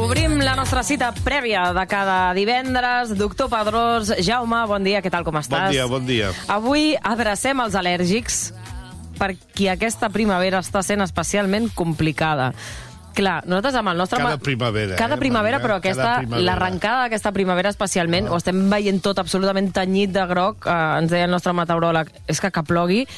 Obrim la nostra cita prèvia de cada divendres. Doctor Pedrós, Jaume, bon dia, què tal, com estàs? Bon dia. Avui adrecem els al·lèrgics perquè aquesta primavera està sent especialment complicada. Clar, nosaltres amb el nostre... Cada primavera. Cada primavera, però aquesta, l'arrencada d'aquesta primavera especialment, ho estem veient tot absolutament tenyit de groc, ens deia el nostre meteoròleg, és que plogui